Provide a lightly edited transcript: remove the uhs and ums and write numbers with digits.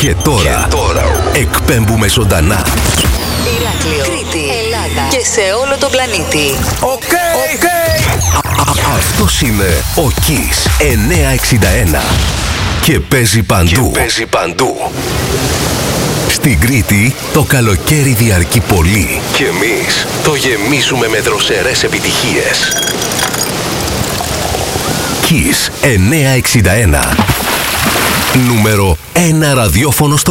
Και τώρα εκπέμπουμε ζωντανά. Ηράκλειο, Κρήτη, Ελλάδα και σε όλο τον πλανήτη. Οκ. Αυτός είναι ο Kiss 961 και παίζει παντού. Στην Κρήτη το καλοκαίρι διαρκεί πολύ και εμείς το γεμίζουμε με δροσερές επιτυχίες. Kiss 961, νούμερο 1 ραδιόφωνο στο